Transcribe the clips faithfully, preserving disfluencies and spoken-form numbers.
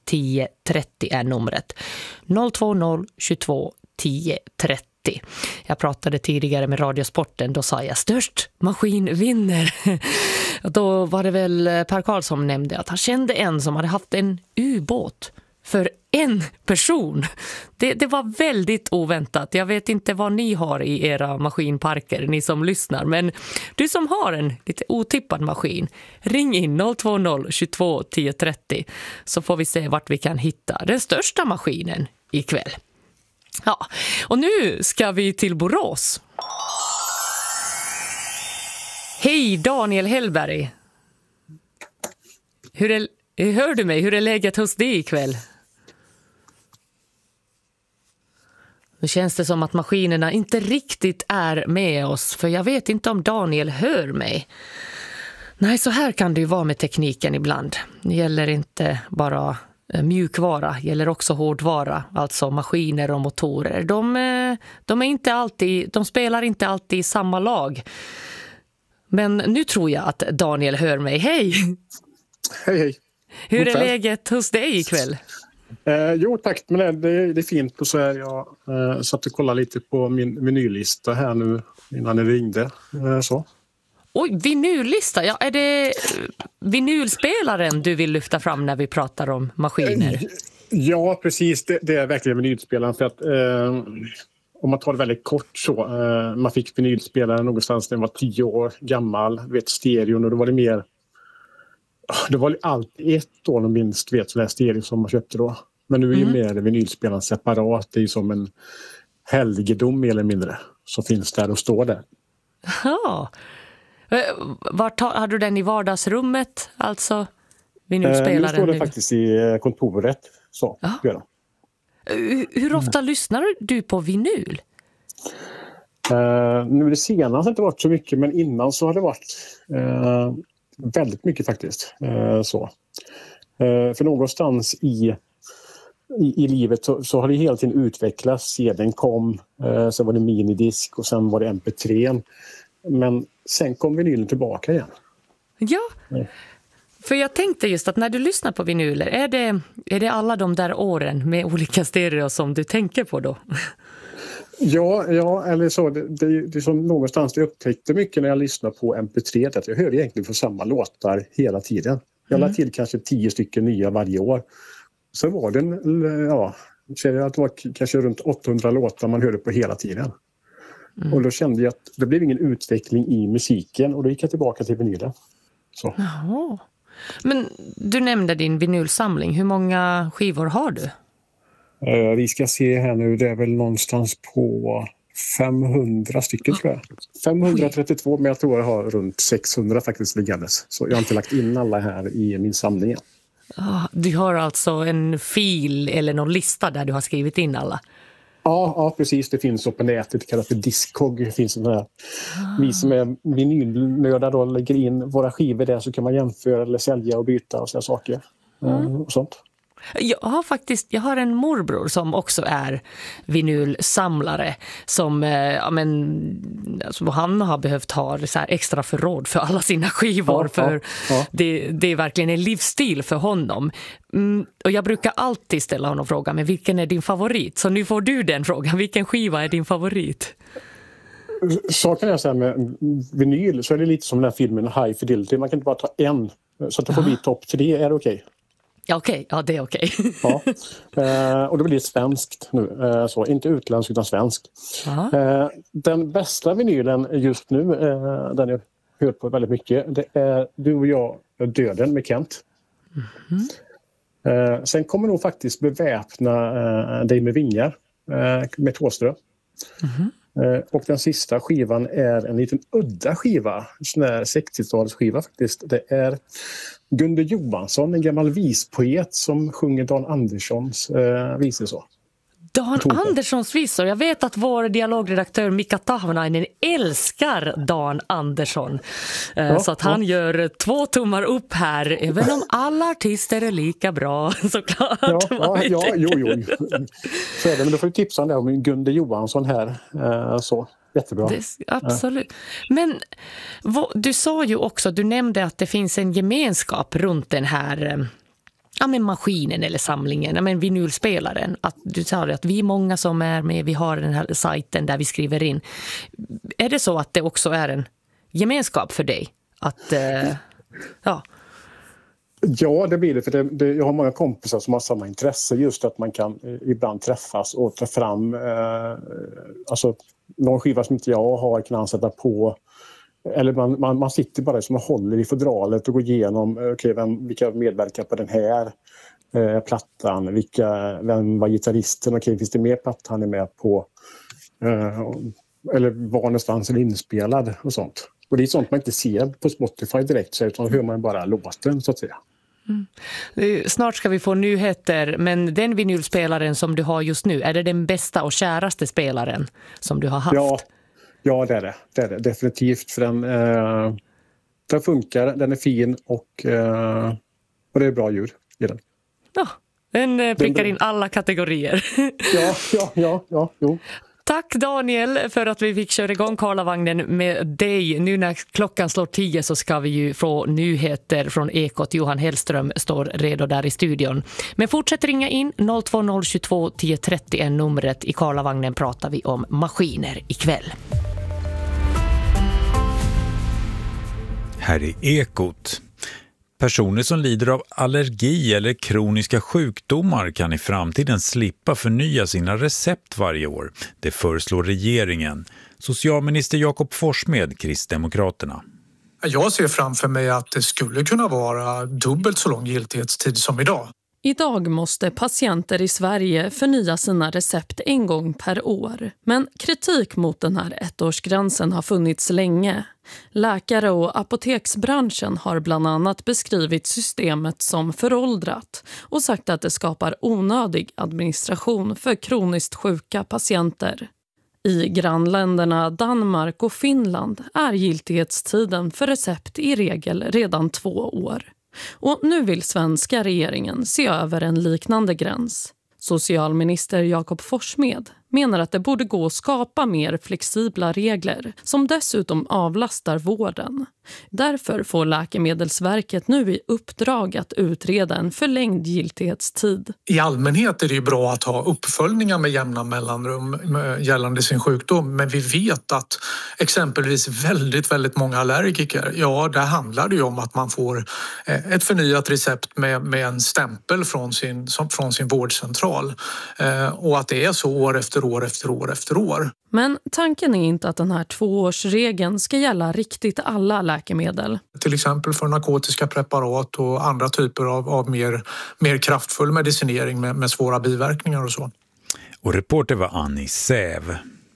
tio trettio är numret. noll två noll tjugotvå tio trettio. Jag pratade tidigare med Radiosporten, då sa jag störst maskin vinner. Då var det väl Per Karl som nämnde att han kände en som hade haft en ubåt för en person. Det, det var väldigt oväntat. Jag vet inte vad ni har i era maskinparker, ni som lyssnar. Men du som har en lite otippad maskin, ring in noll två noll tjugotvå tio trettio så får vi se vart vi kan hitta den största maskinen ikväll. Ja, och nu ska vi till Borås. Hej Daniel Hellberg. Hur är, hör du mig? Hur är läget hos dig ikväll? Nu känns det som att maskinerna inte riktigt är med oss, för jag vet inte om Daniel hör mig. Nej, så här kan det ju vara med tekniken ibland. Det gäller inte bara mjukvara, gäller också hårdvara, alltså maskiner och motorer. De, de, är inte alltid, de spelar inte alltid i samma lag. Men nu tror jag att Daniel hör mig. Hej! Hej, hej. Hur är läget hos dig ikväll? Eh, jo tack, men det, det, det är fint. Och så är jag eh, satt och kollade lite på min menylista här nu innan ni ringde. Eh, så. Oj, vinyllista. Ja, är det vinylspelaren du vill lyfta fram när vi pratar om maskiner? Eh, ja, precis. Det, det är verkligen vinylspelaren. För att, eh, om man tar det väldigt kort så. Eh, man fick vinylspelaren någonstans när man var tio år gammal. Vet, stereon, och då var det mer... Det var alltid ett år och minst vet sådär stereo som man köpte då. Men nu är ju mm. mer vinylspelaren separat. Det är ju som en helgedom eller mindre. Som finns där och står där. Ja. Vart har du den i vardagsrummet? Alltså vinylspelaren? Eh, nu står den faktiskt i kontoret. Så, ja. gör Hur ofta mm. lyssnar du på vinyl? Eh, nu det senaste har inte varit så mycket. Men innan så har det varit... Eh, Väldigt mycket faktiskt. Eh, så. Eh, för någonstans i, i, i livet så, så har det hela tiden utvecklats. C D:n kom, eh, sen var det minidisk och sen var det M P tre. Men sen kom vinylen tillbaka igen. Ja, mm. för jag tänkte just att när du lyssnar på vinyler, är det, är det alla de där åren med olika stereo som du tänker på då? Ja, ja, eller så. Det, det, det är som någonstans jag upptäckte mycket när jag lyssnade på M P tre. Att jag hörde egentligen för samma låtar hela tiden. Jag mm. lade till kanske tio stycken nya varje år. Så var det, en, ja, det var kanske runt åttahundra låtar man hörde på hela tiden. Mm. Och då kände jag att det blev ingen utveckling i musiken. Och då gick jag tillbaka till vinylen. Så. Jaha. Men du nämnde din vinylsamling. Hur många skivor har du? Uh, vi ska se här nu, det är väl någonstans på femhundra stycken tror jag. femhundratrettiotvå, men jag tror jag har runt sexhundra faktiskt liggandes. Så jag har inte lagt in alla här i min samling. Ah, du har alltså en fil eller någon lista där du har skrivit in alla? Ja, ja precis. Det finns på nätet, det kallas för Discog. Det finns en här. Ah. Vi som är vinylnördar då lägger in våra skivor där, så kan man jämföra eller sälja och byta och sådana saker. Mm. Uh, och sånt. Jag har faktiskt, jag har en morbror som också är vinylsamlare som, ja men, alltså, han har behövt ha så här extra förråd för alla sina skivor, ja, för ja, ja. Det, det är verkligen en livsstil för honom. Mm, och jag brukar alltid ställa honom frågan, men vilken är din favorit? Så nu får du den frågan, vilken skiva är din favorit? Så kan jag säga med vinyl, så är det lite som den här filmen High Fidelity, man kan inte bara ta en, så att det får bli topp tre, är det okej? Okay? Ja, okej. Okay. Ja, det är okej. Okay. Ja. Eh, och det blir svenskt nu. Eh, så, inte utländskt utan svenskt. Eh, den bästa vinylen just nu, eh, den jag hört på väldigt mycket, det är Du och jag, Döden med Kent. Mm-hmm. Eh, sen kommer nog faktiskt beväpna eh, dig med vingar eh, med Thåström. Mm-hmm. Eh, och den sista skivan är en liten udda skiva, sån här sextiotalsskiva faktiskt. Det är Gunde Johansson, en gammal vispoet som sjunger Dan Anderssons eh, visor så. Dan Anderssons visor. Jag vet att vår dialogredaktör Mika Tahvanainen älskar Dan Andersson. Eh, ja, så att han ja. gör två tummar upp här. Även om alla artister är lika bra, såklart. Ja, ja, ja jo, jo. Så är det, men då får du tipsa om, om Gunde Johansson här. Eh, så. Jättebra. Det, absolut. Men vad, du sa ju också, du nämnde att det finns en gemenskap runt den här ja, men maskinen eller samlingen, ja, men vinylspelaren. Att du sa att vi är många som är med, vi har den här sajten där vi skriver in. Är det så att det också är en gemenskap för dig? Att, eh, ja... Ja, det blir det. För det, det, jag har många kompisar som har samma intresse. Just att man kan eh, ibland träffas och ta fram... Eh, alltså, någon skiva som inte jag har kan han sätta på. Eller man, man, man sitter bara som och håller i fodralet och går igenom okay, vem, vilka medverkar på den här eh, plattan. Vilka, vem var gitarristen? Okay, finns det mer plattan han är med på? Eh, eller var någonstans är inspelad och sånt. Och det är sånt man inte ser på Spotify direkt, så utan hör man bara låten så att säga. Mm. Snart ska vi få nyheter, men den vinylspelaren som du har just nu, är det den bästa och käraste spelaren som du har haft? Ja, ja det är det. Det är det definitivt. För den, eh, den funkar, den är fin och, eh, och det är bra ljud i den. Ja, den eh, prickar in alla kategorier. Ja, ja, ja, ja, jo. Tack Daniel för att vi fick köra igång Karlavagnen med dig. Nu när klockan slår tio så ska vi ju få nyheter från Ekot. Johan Hellström står redo där i studion. Men fortsätt ringa in noll två noll tjugotvå tio trettio är numret. I Karlavagnen pratar vi om maskiner ikväll. Här är Ekot. Personer som lider av allergi eller kroniska sjukdomar kan i framtiden slippa förnya sina recept varje år. Det föreslår regeringen. Socialminister Jakob Forssmed, Kristdemokraterna. Jag ser framför mig att det skulle kunna vara dubbelt så lång giltighetstid som idag. Idag måste patienter i Sverige förnya sina recept en gång per år. Men kritik mot den här ettårsgränsen har funnits länge. Läkare och apoteksbranschen har bland annat beskrivit systemet som föråldrat och sagt att det skapar onödig administration för kroniskt sjuka patienter. I grannländerna Danmark och Finland är giltighetstiden för recept i regel redan två år. Och nu vill svenska regeringen se över en liknande gräns. Socialminister Jakob Forssmed menar att det borde gå att skapa mer flexibla regler som dessutom avlastar vården. Därför får Läkemedelsverket nu i uppdrag att utreda en förlängd giltighetstid. I allmänhet är det ju bra att ha uppföljningar med jämna mellanrum gällande sin sjukdom. Men vi vet att exempelvis väldigt, väldigt många allergiker, ja, där handlar det ju om att man får ett förnyat recept med, med en stämpel från sin, från sin vårdcentral. Och att det är så år efter år efter år efter år. Men tanken är inte att den här tvåårsregeln ska gälla riktigt alla läkemedel. Till exempel för narkotiska preparat och andra typer av, av mer, mer kraftfull medicinering med, med svåra biverkningar och så. Och reporter var Annie Säv.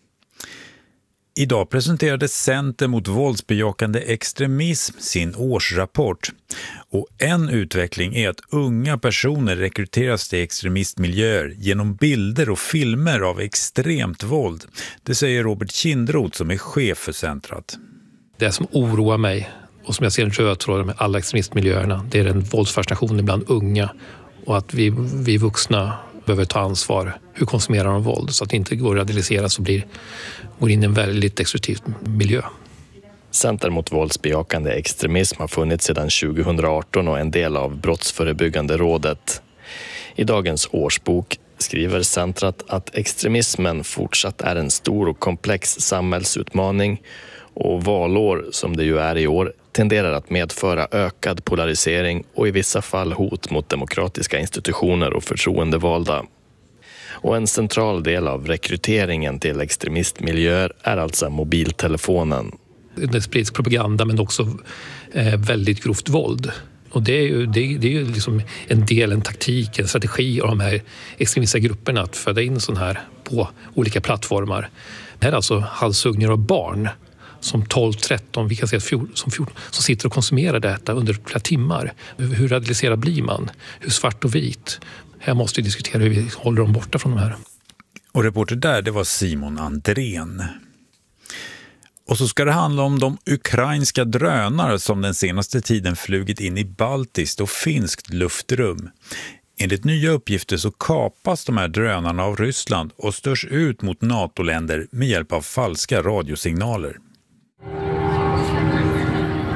Idag presenterade Center mot våldsbejakande extremism sin årsrapport. Och en utveckling är att unga personer rekryteras till extremistmiljöer genom bilder och filmer av extremt våld. Det säger Robert Kindroth som är chef för centret. Det som oroar mig och som jag ser en röd tråd med alla extremistmiljöerna, det är den våldsfascinationen bland unga och att vi, vi vuxna behöver ta ansvar. Hur konsumerar de våld så att det inte går att radikaliseras och blir, går in i en väldigt destruktiv miljö. Center mot våldsbejakande extremism har funnits sedan tjugohundraarton och en del av Brottsförebyggande rådet. I dagens årsbok skriver centret att extremismen fortsatt är en stor och komplex samhällsutmaning och valår, som det ju är i år, tenderar att medföra ökad polarisering och i vissa fall hot mot demokratiska institutioner och förtroendevalda. Och en central del av rekryteringen till extremistmiljöer är alltså mobiltelefonen. Det sprids propaganda men också eh, väldigt grovt våld. Och det är ju, det, det är ju liksom en del, en taktik, en strategi av de här extremistiska grupperna att föda in sån här på olika plattformar. Det här är alltså halshuggningar av barn som tolv, tretton, vi kan säga som fjorton, som sitter och konsumerar detta under flera timmar. Hur radikaliserad blir man? Hur svart och vit? Här måste vi diskutera hur vi håller dem borta från de här. Och reporter där, det var Simon Andrén. Och så ska det handla om de ukrainska drönare som den senaste tiden flugit in i baltiskt och finskt luftrum. Enligt nya uppgifter så kapas de här drönarna av Ryssland och störs ut mot NATO-länder med hjälp av falska radiosignaler.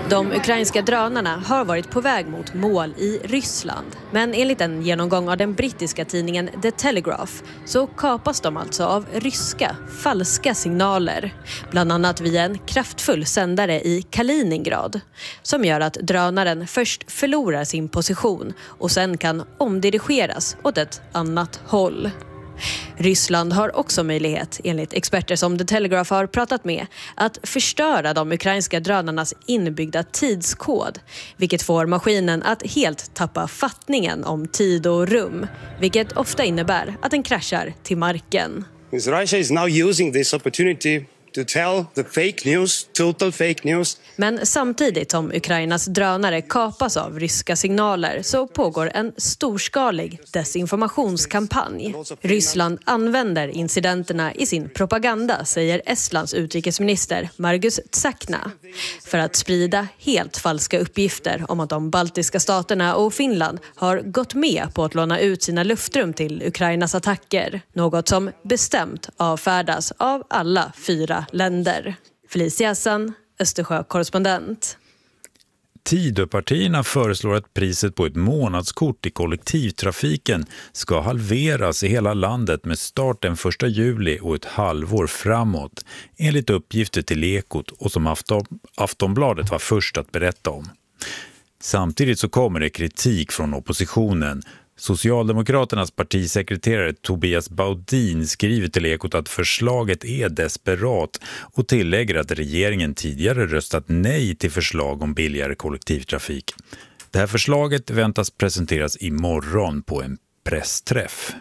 De ukrainska drönarna har varit på väg mot mål i Ryssland. Men enligt en genomgång av den brittiska tidningen The Telegraph så kapas de alltså av ryska falska signaler. Bland annat via en kraftfull sändare i Kaliningrad. Som gör att drönaren först förlorar sin position och sen kan omdirigeras åt ett annat håll. Ryssland har också möjlighet, enligt experter som The Telegraph har pratat med, att förstöra de ukrainska drönarnas inbyggda tidskod, vilket får maskinen att helt tappa fattningen om tid och rum, vilket ofta innebär att den kraschar till marken. Russia is now using this opportunity to tell the fake news, total fake news. Men samtidigt som Ukrainas drönare kapas av ryska signaler så pågår en storskalig desinformationskampanj. Ryssland använder incidenterna i sin propaganda, säger Estlands utrikesminister Margus Tsakna, för att sprida helt falska uppgifter om att de baltiska staterna och Finland har gått med på att låna ut sina luftrum till Ukrainas attacker. Något som bestämt avfärdas av alla fyra länder. Felicia Hassan, Östersjö-korrespondent. Tidöpartierna föreslår att priset på ett månadskort i kollektivtrafiken ska halveras i hela landet med start den första juli och ett halvår framåt, enligt uppgifter till Ekot och som Afton, Aftonbladet var först att berätta om. Samtidigt så kommer det kritik från oppositionen. Socialdemokraternas partisekreterare Tobias Baudin skriver till Ekot att förslaget är desperat och tillägger att regeringen tidigare röstat nej till förslag om billigare kollektivtrafik. Det här förslaget väntas presenteras imorgon på en pressträff.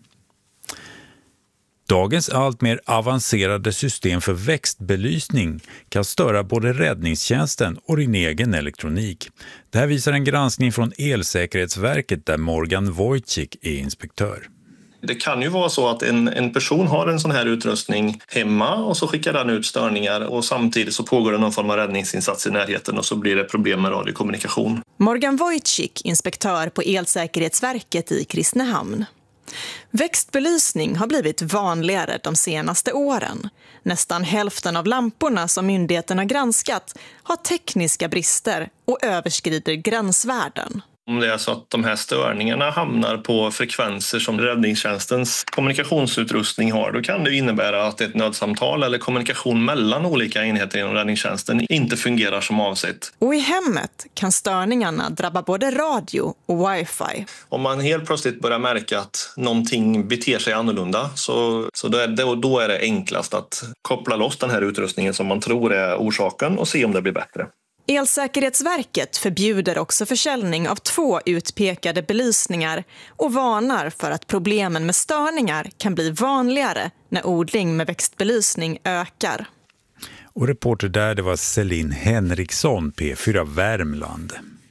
Dagens allt mer avancerade system för växtbelysning kan störa både räddningstjänsten och din egen elektronik. Det här visar en granskning från Elsäkerhetsverket där Morgan Wojcik är inspektör. Det kan ju vara så att en, en person har en sån här utrustning hemma och så skickar den ut störningar och samtidigt så pågår det någon form av räddningsinsats i närheten och så blir det problem med radiokommunikation. Morgan Wojcik, inspektör på Elsäkerhetsverket i Kristinehamn. Växtbelysning har blivit vanligare de senaste åren. Nästan hälften av lamporna som myndigheterna granskat har tekniska brister och överskrider gränsvärden. Om det är så att de här störningarna hamnar på frekvenser som räddningstjänstens kommunikationsutrustning har, då kan det innebära att ett nödsamtal eller kommunikation mellan olika enheter inom räddningstjänsten inte fungerar som avsett. Och i hemmet kan störningarna drabba både radio och wifi. Om man helt plötsligt börjar märka att någonting beter sig annorlunda så, så då, är det, då är det enklast att koppla loss den här utrustningen som man tror är orsaken och se om det blir bättre. Elsäkerhetsverket förbjuder också försäljning av två utpekade belysningar och varnar för att problemen med störningar kan bli vanligare när odling med växtbelysning ökar. Och reporter där det var Celine Henriksson, P fyra Värmland.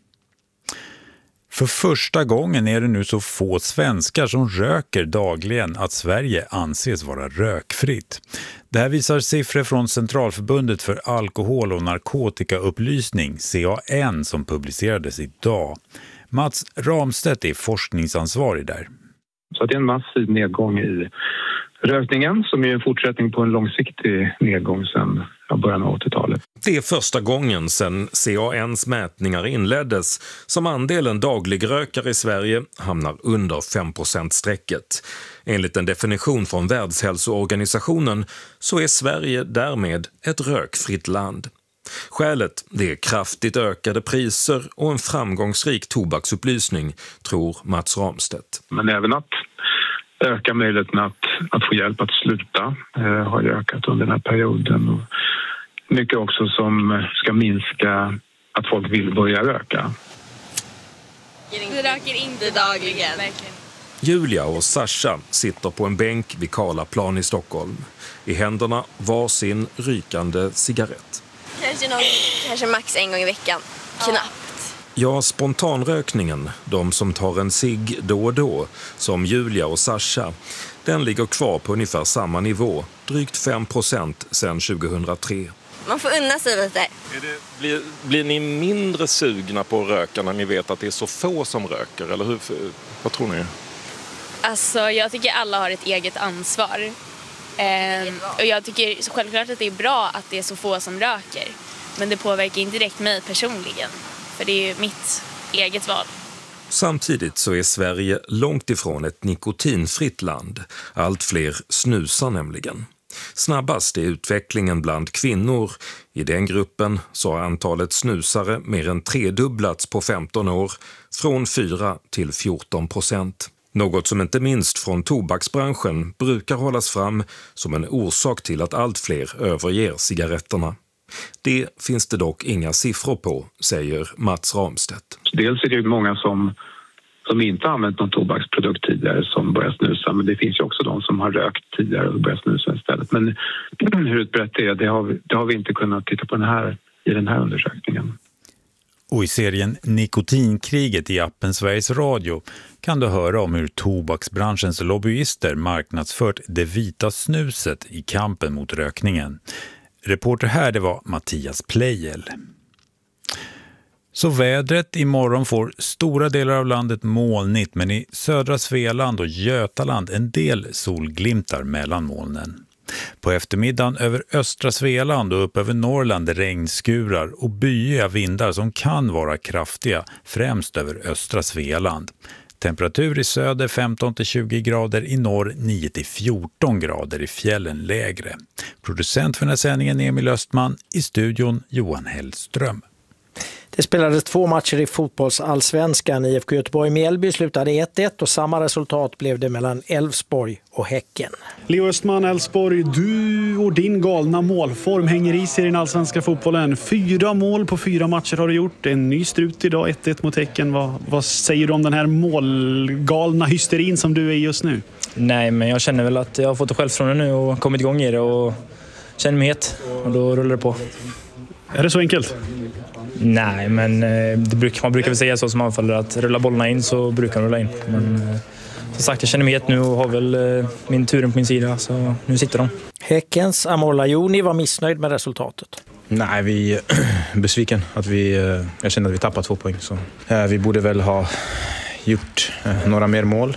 För första gången är det nu så få svenskar som röker dagligen att Sverige anses vara rökfritt. Det här visar siffror från Centralförbundet för alkohol- och narkotikaupplysning, C A N, som publicerades idag. Mats Ramstedt är forskningsansvarig där. Så det är en massiv nedgång i rökningen som är en fortsättning på en långsiktig nedgång sedan början av åttiotalet. Det är första gången sedan C A N:s mätningar inleddes som andelen dagligrökare i Sverige hamnar under fem procent-strecket. Enligt en definition från Världshälsoorganisationen så är Sverige därmed ett rökfritt land. Skälet det är kraftigt ökade priser och en framgångsrik tobaksupplysning, tror Mats Ramstedt. Men även att öka möjligheten att, att få hjälp att sluta eh, har ökat under den här perioden. Och mycket också som ska minska att folk vill börja röka. Du röker inte dagligen. Julia och Sasha sitter på en bänk vid Karlaplan i Stockholm. I händerna var sin rykande cigarett. Kanske, någon, kanske max en gång i veckan. Knappt. Ja, spontanrökningen, de som tar en cigg då och då, som Julia och Sasha, den ligger kvar på ungefär samma nivå, drygt fem procent sedan tjugohundratre. Man får unna sig lite. Är det, blir, blir ni mindre sugna på att röka när ni vet att det är så få som röker? Eller hur, vad tror ni? Alltså, jag tycker alla har ett eget ansvar. Ehm, och jag tycker självklart att det är bra att det är så få som röker. Men det påverkar inte direkt mig personligen. För det är ju mitt eget val. Samtidigt så är Sverige långt ifrån ett nikotinfritt land. Allt fler snusar nämligen. Snabbast är utvecklingen bland kvinnor. I den gruppen så har antalet snusare mer än tredubblats på femton år, från fyra till fjorton procent. Något som inte minst från tobaksbranschen brukar hållas fram som en orsak till att allt fler överger cigaretterna. Det finns det dock inga siffror på, säger Mats Ramstedt. Dels är det ju många som, som inte har använt någon tobaksprodukt tidigare som börjar snusa, men det finns ju också de som har rökt tidigare och börjar snusa istället. Men hur utbrett det är, det har vi, det har vi inte kunnat titta på den här, i den här undersökningen. Och i serien Nikotinkriget i appen Sveriges Radio kan du höra om hur tobaksbranschens lobbyister marknadsfört det vita snuset i kampen mot rökningen. Reporter här, det var Mattias Plejel. Så vädret, imorgon får stora delar av landet molnigt, men i södra Svealand och Götaland en del solglimtar mellan molnen. På eftermiddagen över östra Svealand och upp över Norrland regnskurar och byiga vindar som kan vara kraftiga, främst över östra Svealand. Temperatur i söder femton till tjugo grader, i norr nio till fjorton grader, i fjällen lägre. Producent för den här sändningen Emil Östman, i studion Johan Hellström. Det spelades två matcher i fotbollsallsvenskan. I F K Göteborg-Mjällby slutade ett ett och samma resultat blev det mellan Elfsborg och Häcken. Leo Östman, Elfsborg, du och din galna målform hänger i sig i den allsvenska fotbollen. Fyra mål på fyra matcher har du gjort. En ny strut idag, ett ett mot Häcken. Vad, vad säger du om den här målgalna hysterin som du är just nu? Nej, men jag känner väl att jag har fått det självförtroende nu och kommit igång i det och känner mig het. Och då rullar det på. Är det så enkelt? Nej, men det bruk, man brukar väl säga så som anfallare, att rulla bollarna in så brukar de rulla in. Men som sagt, jag känner mig het nu och har väl min turen på min sida, så nu sitter de. Häckens Amor Lajoni var missnöjd med resultatet. Nej, vi är besviken. Att vi, jag känner att vi tappar två poäng. Så. Vi borde väl ha gjort några mer mål.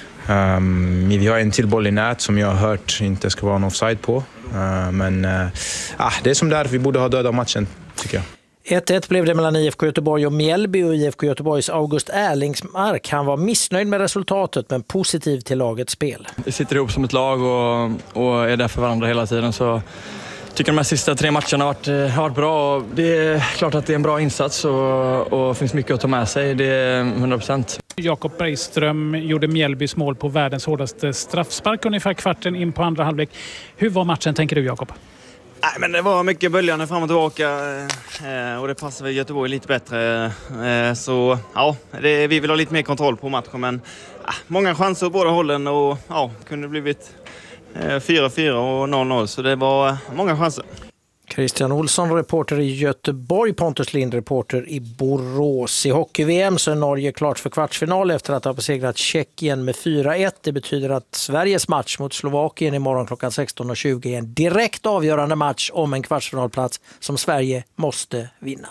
Um, vi har en till boll i nät som jag har hört inte ska vara en offside på. Uh, men uh, ah, det är som där, vi borde ha dödat matchen, tycker jag. ett ett blev det mellan I F K Göteborg och Mjällby, och I F K Göteborgs August Erlingsmark, han var missnöjd med resultatet men positiv till lagets spel. Vi sitter ihop som ett lag och, och är där för varandra hela tiden, så tycker de här sista tre matcherna har varit, har varit bra. Det är klart att det är en bra insats och, och finns mycket att ta med sig, det är hundra procent. Jakob Bergström gjorde Mjällbys mål på världens hårdaste straffspark ungefär kvarten in på andra halvlek. Hur var matchen, tänker du, Jakob? Nej, men det var mycket böljande fram och tillbaka och det passar väl Göteborg lite bättre. Så ja, det, vi vill ha lite mer kontroll på matchen, men ja, många chanser på båda hållen och ja, kunde blivit fyra fyra och noll noll, så det var många chanser. Christian Olsson, reporter i Göteborg, Pontus Lind, reporter i Borås. I hockey-V M så är Norge klart för kvartsfinal efter att ha besegrat Tjeckien med fyra ett. Det betyder att Sveriges match mot Slovakien imorgon klockan sexton tjugo är en direkt avgörande match om en kvartsfinalplats som Sverige måste vinna.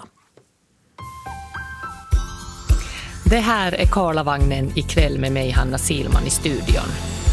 Det här är Karlavagnen ikväll med mig, Hanna Silman, i studion.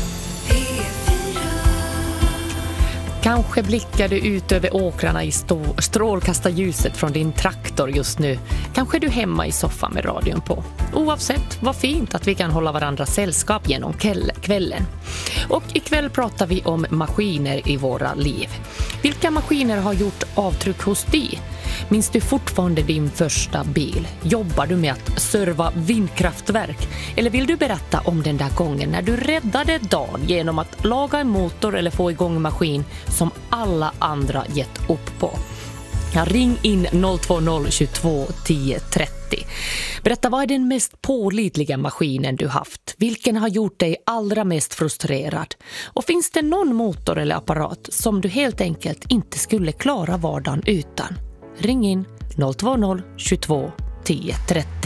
Kanske blickar du ut över åkrarna i stå- strålkastarljuset från din traktor just nu. Kanske du hemma i soffan med radion på. Oavsett, vad fint att vi kan hålla varandra sällskap genom kvällen. Och ikväll pratar vi om maskiner i våra liv. Vilka maskiner har gjort avtryck hos dig? Minns du fortfarande din första bil? Jobbar du med att serva vindkraftverk? Eller vill du berätta om den där gången när du räddade dagen genom att laga en motor eller få igång en maskin som alla andra gett upp på? Ja, ring in noll två noll tjugotvå tio trettio. Berätta, vad är den mest pålitliga maskinen du haft? Vilken har gjort dig allra mest frustrerad? Och finns det någon motor eller apparat som du helt enkelt inte skulle klara vardagen utan? Ring in noll två noll tjugotvå tio trettio.